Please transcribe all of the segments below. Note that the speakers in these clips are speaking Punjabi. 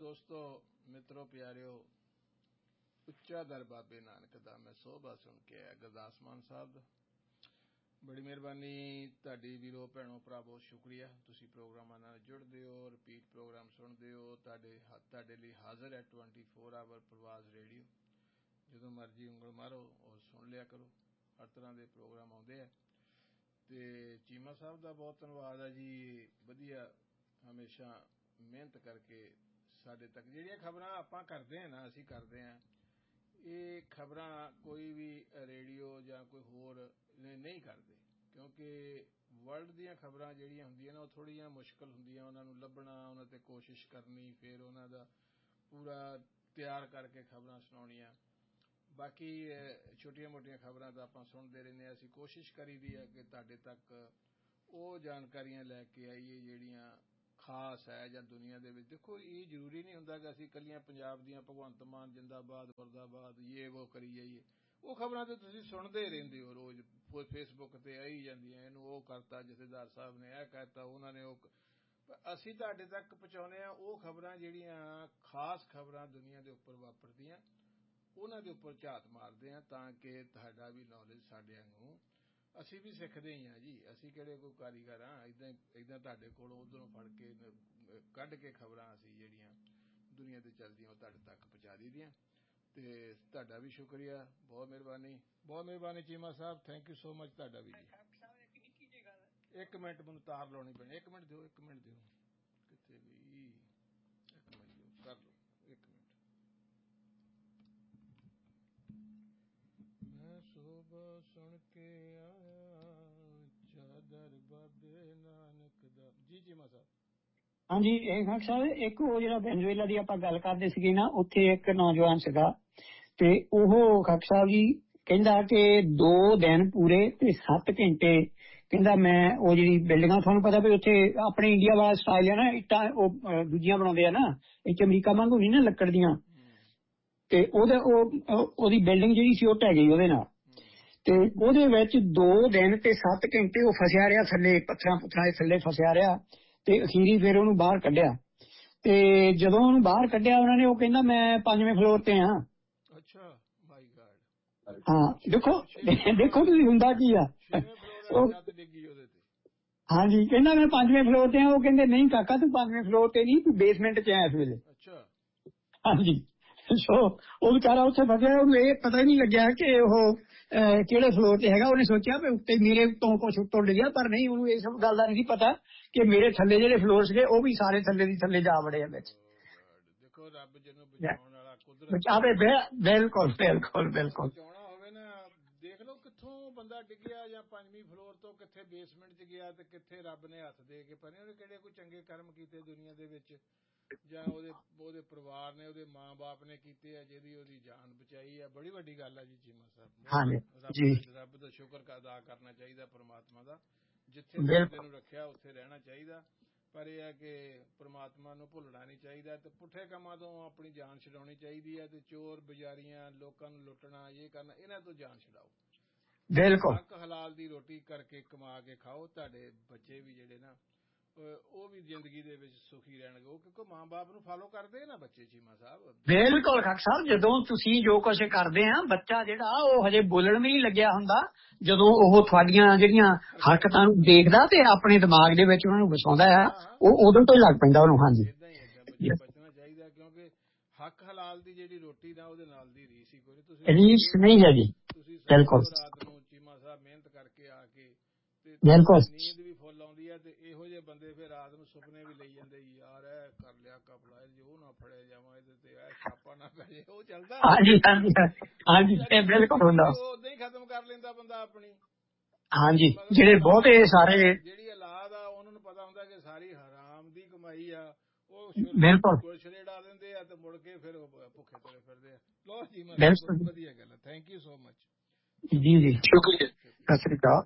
ਦੋਸਤੋ ਮਿੱਤਰੋ ਪਿਆਰਿਓ ਉੱਚਾ ਦਰ ਬਾਬੇ ਨਾਨਕ ਦਾ ਮੈਂ ਸੋਭਾ ਸੁਣ ਕੇ ਆਇਆ ਗੁਰਦਾਸ ਮਾਨ ਸਾਹਿਬ ਦਾ। ਬੜੀ ਮਿਹਰਬਾਨੀ ਤੁਹਾਡੀ ਵੀਰੋ ਭੈਣੋ ਭਰਾ, ਬਹੁਤ ਸ਼ੁਕਰੀਆ। ਤੁਸੀਂ ਪ੍ਰੋਗਰਾਮਾਂ ਨਾਲ ਜੁੜਦੇ ਹੋ, ਰਿਪੀਟ ਪ੍ਰੋਗਰਾਮ ਸੁਣਦੇ ਹੋ। ਤੁਹਾਡੇ ਲਈ ਹਾਜ਼ਰ ਹੈ 24 ਆਵਰ ਪ੍ਰਵਾਜ਼ ਰੇਡੀਓ। ਜਦੋਂ ਮਰਜ਼ੀ ਉਂਗਲ ਮਾਰੋ ਔਰ ਸੁਣ ਲਿਆ ਕਰੋ। ਹਰ ਤਰ੍ਹਾਂ ਦੇ ਪ੍ਰੋਗਰਾਮ ਆਉਂਦੇ ਆ। ਅਤੇ ਚੀਮਾ ਸਾਹਿਬ ਦਾ ਬਹੁਤ ਧੰਨਵਾਦ ਹੈ ਜੀ। ਵਧੀਆ ਹਮੇਸ਼ਾ ਮਿਹਨਤ ਕਰਕੇ ਸਾਡੇ ਤੱਕ ਜਿਹੜੀਆਂ ਖਬਰਾਂ ਆਪਾਂ ਕਰਦੇ ਹਾਂ ਨਾ, ਅਸੀਂ ਕਰਦੇ ਹਾਂ, ਇਹ ਖਬਰਾਂ ਕੋਈ ਵੀ ਰੇਡੀਓ ਜਾਂ ਕੋਈ ਹੋਰ ਨਹੀਂ ਕਰਦੇ, ਕਿਉਂਕਿ ਵਰਲਡ ਦੀਆਂ ਖਬਰਾਂ ਜਿਹੜੀਆਂ ਹੁੰਦੀਆਂ ਨਾ ਉਹ ਥੋੜ੍ਹੀਆਂ ਮੁਸ਼ਕਿਲ ਹੁੰਦੀਆਂ, ਉਹਨਾਂ ਨੂੰ ਲੱਭਣਾ, ਉਹਨਾਂ 'ਤੇ ਕੋਸ਼ਿਸ਼ ਕਰਨੀ, ਫਿਰ ਉਹਨਾਂ ਦਾ ਪੂਰਾ ਤਿਆਰ ਕਰਕੇ ਖਬਰਾਂ ਸੁਣਾਉਣੀਆਂ। ਬਾਕੀ ਛੋਟੀਆਂ ਮੋਟੀਆਂ ਖਬਰਾਂ ਤਾਂ ਆਪਾਂ ਸੁਣਦੇ ਰਹਿੰਦੇ ਹਾਂ। ਅਸੀਂ ਕੋਸ਼ਿਸ਼ ਕਰੀ ਦੀ ਹੈ ਕਿ ਤੁਹਾਡੇ ਤੱਕ ਉਹ ਜਾਣਕਾਰੀਆਂ ਲੈ ਕੇ ਆਈਏ ਜਿਹੜੀਆਂ ਖਾਸ ਹੈ ਜਾਂ ਦੁਨੀਆ ਦੇ ਵਿੱਚ। ਦੇਖੋ, ਇਹ ਜ਼ਰੂਰੀ ਨਹੀਂ ਹੁੰਦਾ ਕਿ ਅਸੀਂ ਇਕੱਲੀਆਂ ਪੰਜਾਬ ਦੀਆਂ ਭਗਵੰਤ ਮਾਨ ਜਿੰਦਾਬਾਦ ਮੁਰਦਾਬਾਦ ਇਹ ਉਹ ਕਰੀ ਜਾਈਏ। ਉਹ ਖਬਰਾਂ ਤਾਂ ਤੁਸੀਂ ਸੁਣਦੇ ਰਹਿੰਦੇ ਹੋ ਰੋਜ਼, ਫੇਸਬੁੱਕ 'ਤੇ ਆਈ ਜਾਂਦੀਆਂ, ਇਹਨੂੰ ਉਹ ਕਰਤਾ, ਜਥੇਦਾਰ ਸਾਹਿਬ ਨੇ ਇਹ ਕਹਿਤਾ, ਉਹਨਾਂ ਨੇ ਉਹ। ਅਸੀਂ ਤੁਹਾਡੇ ਤੱਕ ਪਹੁੰਚਾਉਂਦੇ ਹਾਂ ਉਹ ਖਬਰਾਂ ਜਿਹੜੀਆਂ ਖਾਸ ਖਬਰਾਂ ਦੁਨੀਆ ਦੇ ਉੱਪਰ ਵਾਪਰਦੀਆਂ, ਉਹਨਾਂ ਦੇ ਉੱਪਰ ਝਾਤ ਮਾਰਦੇ ਹਾਂ ਤਾਂ ਕਿ ਤੁਹਾਡਾ ਵੀ ਨੌਲੇਜ ਸਾਡੇ ਵਾਂਗੂ ਅਸੀਂ ਵੀ ਸਿੱਖਦੇ ਹੀ ਹਾਂ ਜੀ। ਅਸੀਂ ਕਿਹੜੇ ਕੋਈ ਕਾਰੀਗਰ ਹਾਂ? ਇੱਦਾਂ ਤੁਹਾਡੇ ਕੋਲੋਂ ਉੱਧਰੋਂ ਫੜ ਕੇ ਕੱਢ ਕੇ ਖਬਰਾਂ ਅਸੀਂ ਜਿਹੜੀਆਂ ਦੁਨੀਆ 'ਤੇ ਚੱਲਦੀਆਂ ਉਹ ਤੁਹਾਡੇ ਤੱਕ ਪਹੁੰਚਾ ਦਈਦੀਆਂ। ਅਤੇ ਤੁਹਾਡਾ ਵੀ ਸ਼ੁਕਰੀਆ, ਬਹੁਤ ਮਿਹਰਬਾਨੀ, ਬਹੁਤ ਮਿਹਰਬਾਨੀ ਚੀਮਾ ਸਾਹਿਬ। ਥੈਂਕ ਯੂ ਸੋ ਮਚ ਤੁਹਾਡਾ ਵੀ ਜੀ। ਇੱਕ ਮਿੰਟ ਮੈਨੂੰ ਤਾਰ ਲਾਉਣੀ ਪੈਣੀ, ਇੱਕ ਮਿੰਟ ਦਿਓ, ਇੱਕ ਮਿੰਟ ਦਿਓ, ਕਿੱਥੇ ਗਈ? ਇੱਕ ਮਿੰਟ ਦਿਓ, ਕਰ ਲਓ, ਇੱਕ ਮਿੰਟ। ਮੈਂ ਸੋਭਾ ਸੁਣ ਕੇ ਆਇਆ ਚਾਦਰ ਬਾਬੇ ਨਾਨਕ ਦਾ। ਜੀ ਚੀਮਾ ਸਾਹਿਬ। ਹਾਂਜੀ, ਇਹ ਖਾਨ ਸਾਹਿਬ, ਇੱਕ ਉਹ ਜਿਹੜਾ ਵੈਨਜ਼ੂਏਲਾ ਦੀ ਆਪਾਂ ਗੱਲ ਕਰਦੇ ਸੀਗੇ ਨਾ, ਉੱਥੇ ਇੱਕ ਨੌਜਵਾਨ ਸੀਗਾ ਤੇ ਉਹ ਖਾਨ ਸਾਹਿਬ ਜੀ ਕਹਿੰਦਾ ਕਿ 2 ਦਿਨ ਪੂਰੇ ਤੇ 7 ਘੰਟੇ ਕਹਿੰਦਾ ਮੈਂ ਉਹ ਜਿਹੜੀ ਬਿਲਡਿੰਗਾਂ, ਤੁਹਾਨੂੰ ਪਤਾ ਵੀ ਉੱਥੇ ਆਪਣੇ ਇੰਡੀਆ ਵਾਲਾ ਸਟਾਈਲ ਹੈ ਨਾ, ਇੱਟਾਂ ਉਹ ਦੂਜੀਆਂ ਬਣਾਉਂਦੇ ਆ ਨਾ, ਇੱਥੇ ਅਮਰੀਕਾ ਵਾਂਗੂ ਨਹੀਂ ਨਾ ਲੱਕੜ ਦੀਆਂ, ਤੇ ਉਹਦੀ ਬਿਲਡਿੰਗ ਜਿਹੜੀ ਸੀ ਉਹ ਢਹਿ ਗਈ ਉਹਦੇ ਨਾਲ। ਤੇ ਉਹਦੇ ਵਿੱਚ 2 ਦਿਨ ਤੇ 7 ਘੰਟੇ ਉਹ ਫਸਿਆ ਰਿਹਾ ਥੱਲੇ, ਪੱਥਰਾਂ ਦੇ ਥੱਲੇ ਫਸਿਆ ਰਿਹਾ ਤੇ ਅਖੀਰੀ ਫਿਰ ਉਹਨੂੰ ਬਾਹਰ ਕੱਢਿਆ। ਤੇ ਜਦੋਂ ਉਹਨੂੰ ਬਾਹਰ ਕੱਢਿਆ ਉਹਨਾਂ ਨੇ, ਉਹ ਕਹਿੰਦਾ ਮੈਂ 5ਵੇਂ ਫਲੋਰ ਤੇ ਹਾਂ। ਅੱਛਾ, ਮਾਈ ਗॉड। ਹਾਂ, ਦੇਖੋ ਤੁਸੀਂ ਹੁੰਦਾ ਕੀ ਆ। ਹਾਂਜੀ, ਕਹਿੰਦਾ ਮੈਂ 5ਵੇਂ ਫਲੋਰ ਤੇ ਹਾਂ। ਉਹ ਕਹਿੰਦੇ ਨਹੀਂ ਕਾਕਾ, ਤੂੰ 5ਵੇਂ ਫਲੋਰ ਤੇ ਨਹੀਂ, ਤੂੰ ਬੇਸਮੈਂਟ 'ਚ ਆਇਆ ਇਸ ਵੇਲੇ। ਅੱਛਾ, ਹਾਂਜੀ। ਸੋ ਉਹ ਵਿਚਾਰਾ ਉੱਥੇ ਫਸਿਆ, ਉਹਨੂੰ ਇਹ ਪਤਾ ਹੀ ਨਹੀਂ ਲੱਗਿਆ ਕਿ ਉਹ ਕਿਹੜੇ ਫਲੋਰ ਤੇ ਹੈਗਾ। ਉਹਨੇ ਸੋਚਿਆ ਵੀ ਉੱਤੇ ਮੇਰੇ ਤੋਂ ਕੁਛ ਉੱਤੋਂ ਡਿੱਗਿਆ, ਪਰ ਨਹੀਂ, ਉਹਨੂੰ ਇਹ ਸਭ ਗੱਲ ਦਾ ਨਹੀਂ ਪਤਾ ਕਿ ਮੇਰੇ ਥੱਲੇ ਜਿਹੜੇ ਫਲੋਰ ਸੀਗੇ ਉਹ ਵੀ ਸਾਰੇ ਥੱਲੇ ਦੀ ਥੱਲੇ ਜਾ ਵੜੇ ਆ ਵਿੱਚ। ਦੇਖੋ, ਰੱਬ ਜਿਹਨੂੰ ਬਚਾਉਣ ਵਾਲਾ, ਕੁਦਰਤ ਬਿਲਕੁਲ ਬਿਲਕੁਲ ਬਿਲਕੁਲ ਬਚਾਉਣਾ ਹੋਵੇ ਨਾ, ਦੇਖ ਲਓ ਕਿੱਥੋਂ ਬੰਦਾ ਡਿੱਗਿਆ, ਜਾਂ 5ਵੀਂ ਫਲੋਰ ਤੋਂ ਕਿੱਥੇ ਬੇਸਮੈਂਟ 'ਚ ਗਿਆ, ਤੇ ਕਿੱਥੇ ਰੱਬ ਨੇ ਹੱਥ ਦੇ ਕੇ ਪਰੇ ਉਹਨੇ ਕਿਹੜੇ ਕੋਈ ਚੰਗੇ ਕਰਮ ਕੀਤੇ ਦੁਨੀਆ ਦੇ ਵਿੱਚ, ਜਾਂ ਉਹਦੇ ਪਰਿਵਾਰ ਨੇ, ਉਹਦੇ ਮਾਂ ਬਾਪ ਨੇ ਕੀਤੇ ਆ ਜਿਹਦੀ ਉਹਦੀ ਜਾਨ ਬਚਾਈ ਆ। ਬੜੀ ਵੱਡੀ ਗੱਲ ਆ ਜੀ ਚੀਮਾ ਸਾਹਿਬ। ਰੱਬ ਦਾ ਸ਼ੁਕਰ ਅਦਾ ਕਰਨਾ ਚਾਹੀਦਾ, ਪਰਮਾਤਮਾ ਦਾ। ਜਿੱਥੇ ਬੰਦੇ ਨੂੰ ਰੱਖਿਆ ਉੱਥੇ ਰਹਿਣਾ ਚਾਹੀਦਾ, ਪਰ ਇਹ ਹੈ ਕਿ ਪਰਮਾਤਮਾ ਨੂੰ ਭੁੱਲਣਾ ਨਹੀਂ ਚਾਹੀਦਾ, ਤੇ ਪੁੱਠੇ ਕੰਮਾਂ ਤੋਂ ਆਪਣੀ ਜਾਨ ਛਡਾਉਣੀ ਚਾਹੀਦੀ ਹੈ। ਤੇ ਚੋਰ ਬਜ਼ਾਰੀਆਂ, ਲੋਕਾਂ ਨੂੰ ਲੁੱਟਣਾ, ਇਹ ਕਰਨਾ, ਇਹਨਾਂ ਤੋਂ ਜਾਨ ਛਡਾਓ। ਬਿਲਕੁਲ ਹੱਕ ਹਲਾਲ ਦੀ ਰੋਟੀ ਕਰਕੇ ਕਮਾ ਕੇ ਖਾਓ। ਤੁਹਾਡੇ ਬੱਚੇ ਵੀ ਜਿਹੜੇ ਨਾ ਉਹ ਵੀ ਜ਼ਿੰਦਗੀ ਦੇ ਵਿੱਚ ਸੁਖੀ ਰਹਿਣਗੇ, ਉਹ ਕਿਉਂਕਿ ਮਾਂ ਬਾਪ ਨੂੰ ਫਾਲੋ ਕਰਦੇ ਨਾ ਬੱਚੇ। ਚੀਮਾ ਸਾਹਿਬ ਬਿਲਕੁਲ ਖਾਨ ਸਾਹਿਬ, ਜਦੋਂ ਤੁਸੀਂ ਜੋ ਕੁਛ ਕਰਦੇ ਆ, ਬੱਚਾ ਜਿਹੜਾ ਉਹ ਹਜੇ ਬੋਲਣ ਵੀ ਨਹੀਂ ਲੱਗਿਆ ਹੁੰਦਾ, ਜਦੋਂ ਉਹ ਤੁਹਾਡੀਆਂ ਜਿਹੜੀਆਂ ਹਰਕਤਾਂ ਨੂੰ ਦੇਖਦਾ ਤੇ ਆਪਣੇ ਦਿਮਾਗ ਦੇ ਵਿੱਚ ਉਹਨਾਂ ਨੂੰ ਵਸਾਉਂਦਾ ਆ, ਉਹ ਉਦੋਂ ਤੋਂ ਹੀ ਲੱਗ ਪੈਂਦਾ ਉਹਨੂੰ। ਹਾਂਜੀ, ਬਚਣਾ ਚਾਹੀਦਾ, ਕਿਉਂਕਿ ਹੱਕ ਹਲਾਲ ਦੀ ਜਿਹੜੀ ਰੋਟੀ ਨਾ, ਉਹਦੇ ਨਾਲ ਦੀ ਰੀਸ ਹੀ ਕੋਈ ਨਹੀਂ। ਰੀਸ ਨਹੀਂ ਹੈ ਜੀ। ਤੁਸੀਂ ਬਿਲਕੁਲ ਰਾਤ ਨੂੰ ਚੀਮਾ ਸਾਹਿਬ ਮਿਹਨਤ ਕਰਕੇ ਆ ਕੇ, ਤੇ ਨੀਂਦ ਵੀ ਫੁੱਲ ਆਉਂਦੀ ਹੈ, ਤੇ ਇਹੋ ਜਿਹੇ ਬੰਦੇ ਫਿਰ ਰਾਤ ਨੂੰ ਸੁਪਨੇ ਵੀ ਲਈ ਜਾਂਦੇ, ਯਾਰ ਇਹ ਕਰ ਲਿਆ ਕਪਲਾ, ਉਹ ਨਾ ਫੜਿਆ ਜਾਵਾਂ, ਇਹਦੇ ਤੇ ਇਹ ਛਾਪਾ ਨਾ ਪੈ ਜਾਏ, ਉਹ ਚੱਲਦਾ। ਹਾਂਜੀ ਬਿਲਕੁਲ ਹੁੰਦਾ, ਉਦਾਂ ਹੀ ਖਤਮ ਕਰ ਲੈਂਦਾ ਬੰਦਾ ਆਪਣੀ। ਹਾਂਜੀ, ਜਿਹੜੇ ਬਹੁਤੇ ਸਾਰੇ ਜਿਹੜੀ ਔਲਾਦ ਆ, ਉਹਨਾਂ ਨੂੰ ਪਤਾ ਹੁੰਦਾ ਕਿ ਸਾਰੀ ਹਰਾਮ ਦੀ ਕਮਾਈ ਆ, ਉਹ ਛੁਰੇ ਡਾ ਦਿੰਦੇ ਆ ਤੇ ਮੁੜ ਕੇ ਫਿਰ ਭੁੱਖੇ ਤੁਰੇ ਫਿਰਦੇ ਆ। ਲੋ ਜੀ, ਵਧੀਆ ਗੱਲ ਹੈ। ਥੈਂਕ ਯੂ ਸੋ ਮਚ ਜੀ, ਸ਼ੁਕਰੀਆ, ਸਤਿ ਸ੍ਰੀ ਅਕਾਲ।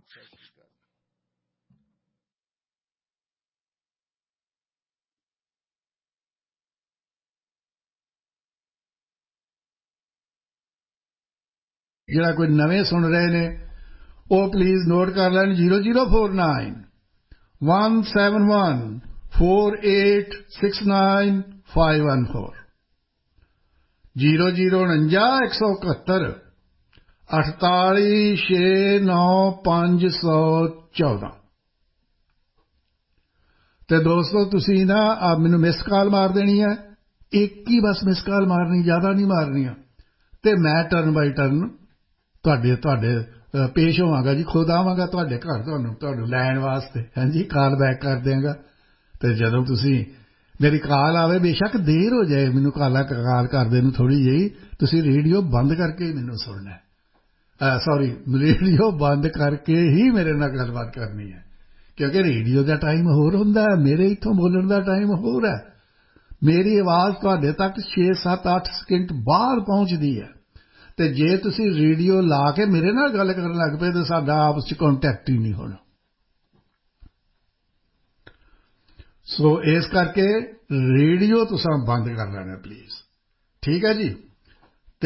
ਜਿਹੜਾ ਕੋਈ ਨਵੇਂ ਸੁਣ ਰਹੇ ਨੇ ਉਹ ਪਲੀਜ਼ ਨੋਟ ਕਰ ਲੈਣ 0049 171 4869 0049 174 ਤੇ ਦੋਸਤੋ ਤੁਸੀਂ ਨਾ ਮੈਨੂੰ ਮਿਸ ਕਾਲ ਮਾਰ ਦੇਣੀ ਹੈ ਇੱਕ ਹੀ ਬਸ ਮਿਸ ਕਾਲ ਮਾਰਨੀ ਜ਼ਿਆਦਾ ਨਹੀਂ ਮਾਰਨੀਆਂ ਤੇ ਮੈਂ ਟਰਨ ਬਾਈ ਟਰਨ ਤੁਹਾਡੇ ਪੇਸ਼ ਹੋਵਾਂਗਾ ਜੀ ਖੁਦ ਆਵਾਂਗਾ ਤੁਹਾਡੇ ਘਰ ਤੁਹਾਨੂੰ ਲੈਣ ਵਾਸਤੇ ਹਾਂਜੀ ਕਾਲ ਬੈਕ ਕਰ ਦਿਆਂਗਾ ਤੇ ਜਦੋਂ ਤੁਸੀਂ ਮੇਰੀ ਕਾਲ ਆਵੇ ਬੇਸ਼ੱਕ ਦੇਰ ਹੋ ਜਾਏ ਮੈਨੂੰ ਕਾਲ ਕਰਦੇ ਨੂੰ ਥੋੜ੍ਹੀ ਜਿਹੀ ਤੁਸੀਂ ਰੇਡੀਓ ਬੰਦ ਕਰਕੇ ਹੀ ਮੈਨੂੰ ਸੁਣਨਾ ਸੌਰੀ ਰੇਡੀਓ ਬੰਦ ਕਰਕੇ ਹੀ ਮੇਰੇ ਨਾਲ ਗੱਲਬਾਤ ਕਰਨੀ ਹੈ ਕਿਉਂਕਿ ਰੇਡੀਓ ਦਾ ਟਾਈਮ ਹੋਰ ਹੁੰਦਾ ਹੈ ਮੇਰੇ ਇੱਥੋਂ ਬੋਲਣ ਦਾ ਟਾਈਮ ਹੋਰ ਹੈ ਮੇਰੀ ਆਵਾਜ਼ ਤੁਹਾਡੇ ਤੱਕ 6 7 8 ਸਕਿੰਟ ਬਾਅਦ ਪਹੁੰਚਦੀ ਹੈ ਤੇ ਜੇ ਤੁਸੀਂ ਰੇਡੀਓ ਲਾ ਕੇ ਮੇਰੇ ਨਾਲ ਗੱਲ ਕਰਨ ਲੱਗ ਪਏ ਤਾਂ ਸਾਡਾ ਆਪਸ ਚ ਕੰਟੈਕਟ ਹੀ ਨਹੀਂ ਹੋਣਾ ਸੋ ਇਸ ਕਰਕੇ ਰੇਡੀਓ ਤੁਸੀਂ ਬੰਦ ਕਰ ਲੈਣਾ ਪਲੀਜ਼ ਠੀਕ ਹੈ ਜੀ